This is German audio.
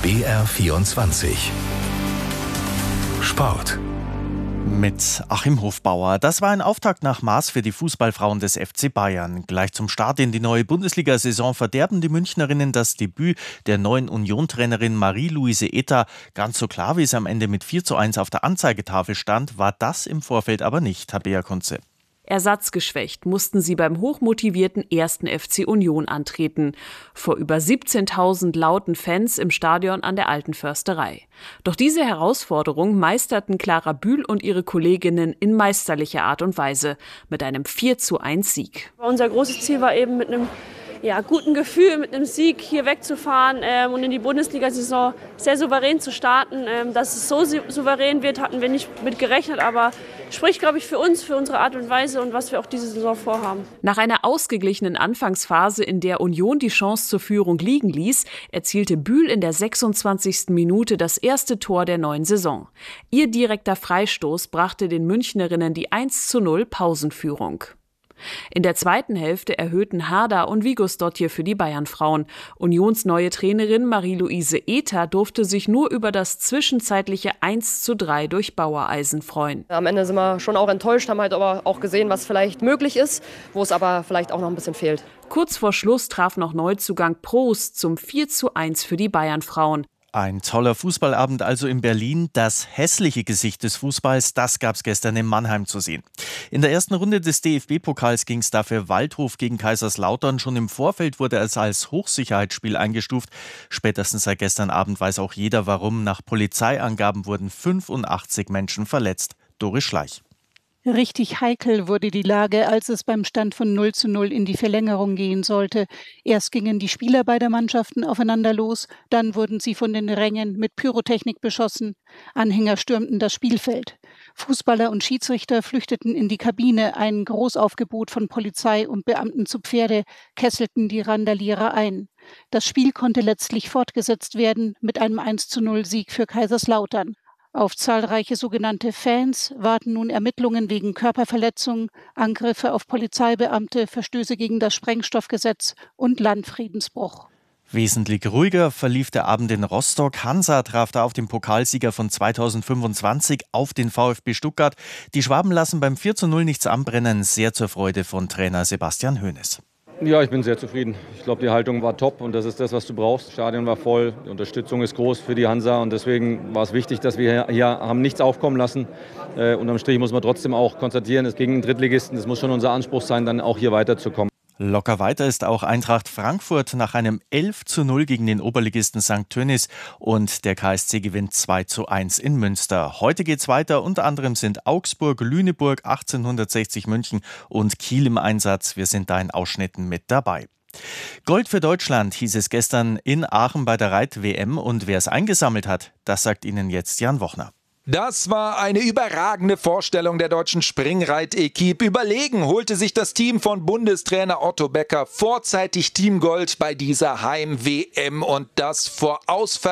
BR24 Sport. Mit Achim Hofbauer. Das war ein Auftakt nach Maß für die Fußballfrauen des FC Bayern. Gleich zum Start in die neue Bundesliga-Saison verderben die Münchnerinnen das Debüt der neuen Union-Trainerin Marie-Louise Ether. Ganz so klar, wie es am Ende mit 4:1 auf der Anzeigetafel stand, war das im Vorfeld aber nicht, Tabea Kunze. Ersatzgeschwächt mussten sie beim hochmotivierten 1. FC Union antreten. Vor über 17.000 lauten Fans im Stadion an der Alten Försterei. Doch diese Herausforderung meisterten Clara Bühl und ihre Kolleginnen in meisterlicher Art und Weise mit einem 4:1 Sieg. Unser großes Ziel war eben mit einem guten Gefühl, mit einem Sieg hier wegzufahren und in die Bundesliga-Saison sehr souverän zu starten. Dass es so souverän wird, hatten wir nicht mit gerechnet, aber spricht, glaube ich, für uns, für unsere Art und Weise und was wir auch diese Saison vorhaben. Nach einer ausgeglichenen Anfangsphase, in der Union die Chance zur Führung liegen ließ, erzielte Bühl in der 26. Minute das erste Tor der neuen Saison. Ihr direkter Freistoß brachte den Münchnerinnen die 1:0 Pausenführung. In der zweiten Hälfte erhöhten Harda und Vigosdottir für die Bayern-Frauen. Unions neue Trainerin Marie-Louise Ether durfte sich nur über das zwischenzeitliche 1:3 durch Bauereisen freuen. Am Ende sind wir schon auch enttäuscht, haben halt aber auch gesehen, was vielleicht möglich ist, wo es aber vielleicht auch noch ein bisschen fehlt. Kurz vor Schluss traf noch Neuzugang Prost zum 4:1 für die Bayern-Frauen. Ein toller Fußballabend also in Berlin. Das hässliche Gesicht des Fußballs, das gab es gestern in Mannheim zu sehen. In der ersten Runde des DFB-Pokals ging es dafür Waldhof gegen Kaiserslautern. Schon im Vorfeld wurde es als Hochsicherheitsspiel eingestuft. Spätestens seit gestern Abend weiß auch jeder, warum. Nach Polizeiangaben wurden 85 Menschen verletzt. Doris Schleich. Richtig heikel wurde die Lage, als es beim Stand von 0:0 in die Verlängerung gehen sollte. Erst gingen die Spieler beider Mannschaften aufeinander los, dann wurden sie von den Rängen mit Pyrotechnik beschossen. Anhänger stürmten das Spielfeld. Fußballer und Schiedsrichter flüchteten in die Kabine. Ein Großaufgebot von Polizei und Beamten zu Pferde kesselten die Randalierer ein. Das Spiel konnte letztlich fortgesetzt werden mit einem 1:0 Sieg für Kaiserslautern. Auf zahlreiche sogenannte Fans warten nun Ermittlungen wegen Körperverletzung, Angriffe auf Polizeibeamte, Verstöße gegen das Sprengstoffgesetz und Landfriedensbruch. Wesentlich ruhiger verlief der Abend in Rostock. Hansa traf da auf den Pokalsieger von 2025 auf den VfB Stuttgart. Die Schwaben lassen beim 4:0 nichts anbrennen, sehr zur Freude von Trainer Sebastian Hoeneß. Ja, ich bin sehr zufrieden. Ich glaube, die Haltung war top und das ist das, was du brauchst. Das Stadion war voll, die Unterstützung ist groß für die Hansa und deswegen war es wichtig, dass wir hier haben nichts aufkommen lassen. Unterm Strich muss man trotzdem auch konstatieren, es gegen einen Drittligisten, das muss schon unser Anspruch sein, dann auch hier weiterzukommen. Locker weiter ist auch Eintracht Frankfurt nach einem 11:0 gegen den Oberligisten St. Tönnies und der KSC gewinnt 2:1 in Münster. Heute geht's weiter, unter anderem sind Augsburg, Lüneburg, 1860 München und Kiel im Einsatz. Wir sind da in Ausschnitten mit dabei. Gold für Deutschland hieß es gestern in Aachen bei der Reit-WM und wer es eingesammelt hat, das sagt Ihnen jetzt Jan Wochner. Das war eine überragende Vorstellung der deutschen Springreit-Equipe. Überlegen holte sich das Team von Bundestrainer Otto Becker vorzeitig Teamgold bei dieser Heim-WM und das vor